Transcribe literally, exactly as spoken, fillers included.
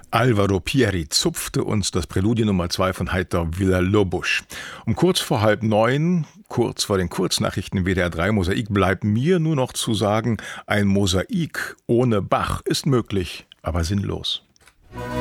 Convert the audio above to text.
Alvaro Pierri zupfte uns das Präludium Nummer zwei von Heitor Villa-Lobos. Um kurz vor halb neun, kurz vor den Kurznachrichten W D R drei Mosaik, bleibt mir nur noch zu sagen, ein Mosaik ohne Bach ist möglich, aber sinnlos.